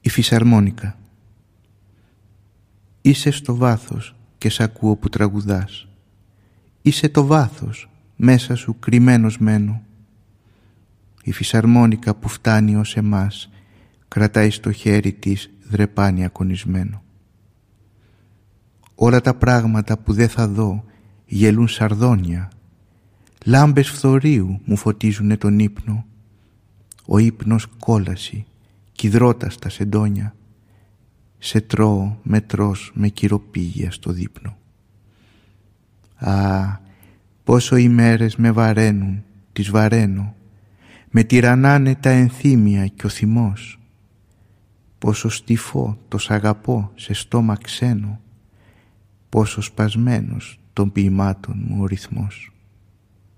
Η φυσαρμόνικα. Είσαι στο βάθος και σ' ακούω που τραγουδάς. Είσαι το βάθος, μέσα σου κρυμμένος μένω. Η φυσαρμόνικα που φτάνει ως εμάς κρατάει στο χέρι της δρεπάνι ακονισμένο. Όλα τα πράγματα που δεν θα δω γελούν σαρδόνια. Λάμπες φθορείου μου φωτίζουνε τον ύπνο. Ο ύπνος κόλαση κι υδρότα στα σεντόνια. Σε τρώω με τρως με κυροπήγια στο δείπνο. Α, πόσο οι μέρες με βαραίνουν, τις βαραίνω. Με τυραννάνε τα ενθύμια κι ο θυμός. Πόσο στυφό το σ' αγαπώ σε στόμα ξένο. Πόσο σπασμένος των ποιημάτων μου ο ρυθμός.